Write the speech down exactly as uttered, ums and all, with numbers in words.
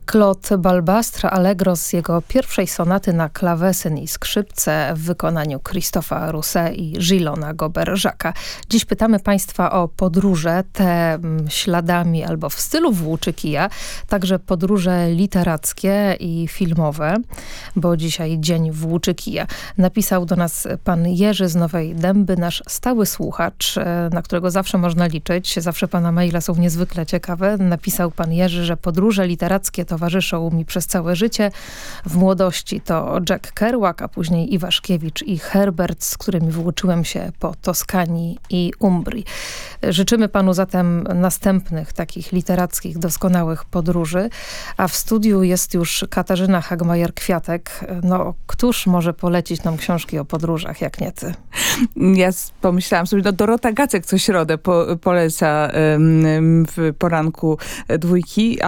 Claude Balbastre Allegro z jego pierwszej sonaty na klawesyn i skrzypce w wykonaniu Christopha Rousset i Gilona Gobert-Jacques'a. Dziś pytamy Państwa o podróże, te śladami albo w stylu Włóczykija, także podróże literackie i filmowe, bo dzisiaj Dzień Włóczykija. Napisał do nas pan Jerzy z Nowej Dęby, nasz stały słuchacz, na którego zawsze można liczyć. Zawsze pana maile są niezwykle ciekawe. Napisał pan Jerzy, że podróże literackie towarzyszą mi przez całe życie. W młodości to Jack Kerouac, a później Iwaszkiewicz i Herbert, z którymi włóczyłem się po Toskanii i Umbrii. Życzymy panu zatem następnych takich literackich, doskonałych podróży. A w studiu jest już Katarzyna Hagmajer-Kwiatek. No, któż może polecić nam książki o podróżach, jak nie ty? Ja pomyślałam sobie, no Dorota Gacek co środę po, poleca ym, w poranku dwójki,